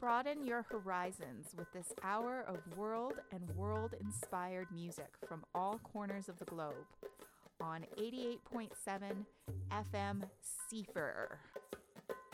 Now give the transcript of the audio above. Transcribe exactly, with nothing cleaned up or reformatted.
Broaden your horizons with this hour of world and world-inspired music from all corners of the globe on eighty-eight point seven F M Seefer.